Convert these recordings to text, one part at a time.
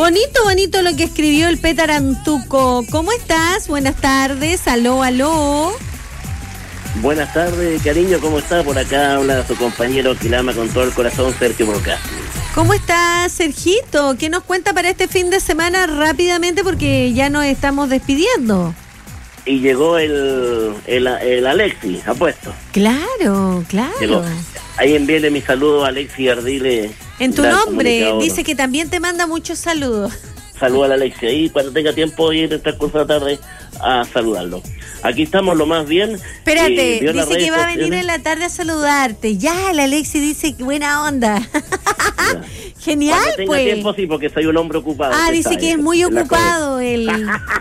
Bonito lo que escribió el Petarantuco. ¿Cómo estás? Buenas tardes. Aló. Buenas tardes, cariño. ¿Cómo está? Por acá habla su compañero que la ama con todo el corazón, Sergio Broca. ¿Cómo estás, Sergito? ¿Qué nos cuenta para este fin de semana rápidamente? Porque ya nos estamos despidiendo. Y llegó el Alexi, apuesto. Claro. Llegó. Ahí envíele mi saludo a Alexi Ardile. En tu nombre, dice que también te manda muchos saludos. Saluda a Alexi ahí, cuando tenga tiempo ir en el transcurso de la tarde a saludarlo. Aquí estamos lo más bien. Espérate, dice que va a venir en la tarde a saludarte. Ya, el Alexi dice que buena onda. Genial, cuando tenga tiempo, sí, porque soy un hombre ocupado. Dice que es muy ocupado él.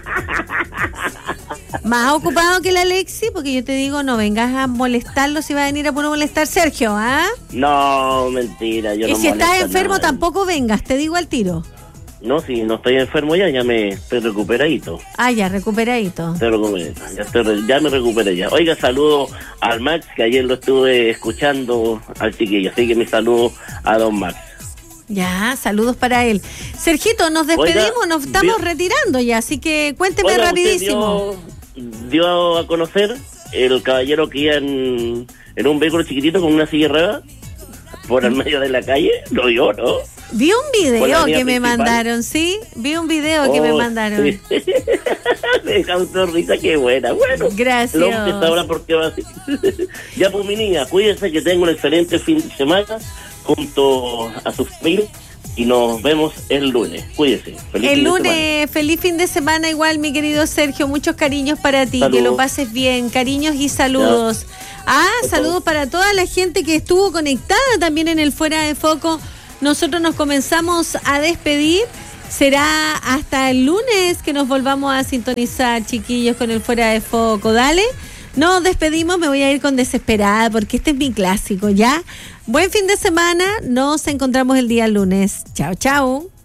Más ocupado que el Alexi, porque yo te digo, no vengas a molestarlo si va a venir a poner molestar Sergio, ¿ah? No, mentira, yo no molesto. Y si estás enfermo tampoco vengas, te digo al tiro. No, si no estoy enfermo ya me estoy recuperadito. Ya, recuperadito. Ya me recuperé ya. Oiga, saludo al Max, que ayer lo estuve escuchando al chiquillo, así que mi saludo a don Max. Ya, saludos para él. Sergito, nos despedimos, nos estamos retirando ya, así que cuénteme rapidísimo. Dio a conocer el caballero que iba en un vehículo chiquitito con una silla de ruedas por el medio de la calle. Lo vio, ¿no? Vi un video que me mandaron, ¿sí? Vi un video que me mandaron. Sí. Me causó risa, qué buena. Bueno, gracias. El hombre está ahora porque va así. Ya, pues, mi niña, cuídense, que tenga un excelente fin de semana junto a sus familia y nos vemos el lunes. Cuídense. Feliz fin de semana igual, mi querido Sergio. Muchos cariños para ti, saludos. Que lo pases bien. Cariños y saludos. Saludos para toda la gente que estuvo conectada también en el Fuera de Foco. Nosotros nos comenzamos a despedir. Será hasta el lunes que nos volvamos a sintonizar, chiquillos, con el Fuera de Foco. Dale. Nos despedimos, me voy a ir con Desesperada porque este es mi clásico, ¿ya? Buen fin de semana, nos encontramos el día lunes. Chao.